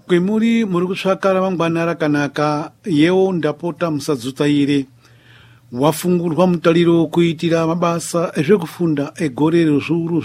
kwemuri muri kutsvaka ramangwana rakanaka yewo ndapota musadzutsaire wafungurwa mutariro kuitira mabasa ezvekufunda egore rezviuru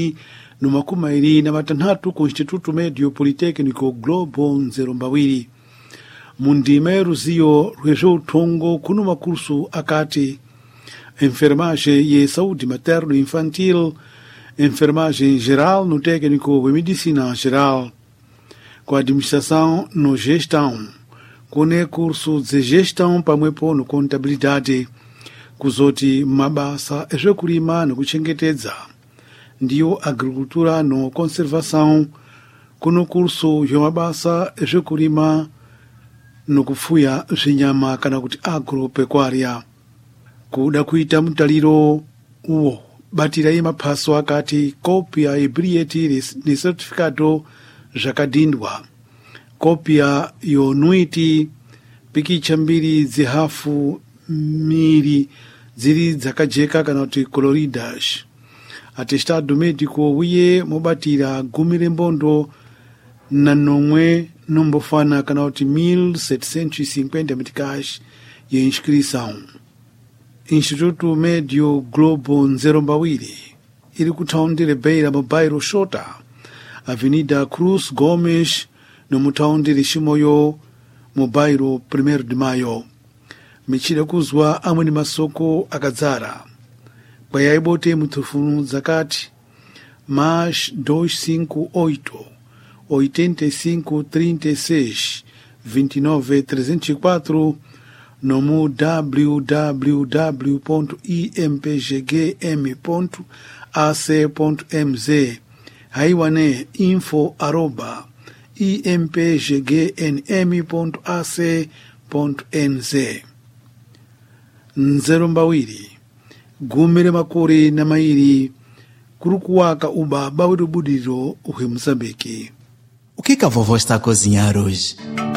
2026 ku Instituto Medio Politecnico Globo Nzerombawiri. Mundima yeruziyo rwezveutongo kuno makursu akati enfermagem e saúde materno infantil, enfermagem geral no técnico de medicina geral, com administração no gestão, com curso de gestão pamwepo no contabilidade, kuzoti mabasa ezvekurima nekuchengetedza, ndiyo agricultura no conservação, kuno curso yomabasa ezvekurima nokufuya zvinyama kana kuti agropecuária. Kuda kuita mutaliro uwo batirai maphaso akati kopia yebilhete ni certificado zvakadindwa, kopia yonuiti, pikicha mbiri dzihafu miri dziri dzakajeka kana kuti coloridas, atestado médico uye mobatira gumi rembondo na nomwe nombofana kana kuti 1750 meticais ye inscrição. Instituto Medio Globo Nzerombawiri iri kutaundi Beira mu bairro Xota, Avenida Cruz Gomes no mutaundi Liximoyo mu bairro 1 de Maio. Michira kuzwa amweni masoko akadzara kwayaibote mutufunu zakati mais 258 85 36 29 304 no www.impgm.ac.mz, haiwane info@impggnm.ac.nz. Nzerombawiri gumire makore na mairi kurukuwaka ubaba wetubudiro uhe Moçambique. O que a vovó está a cozinhar hoje?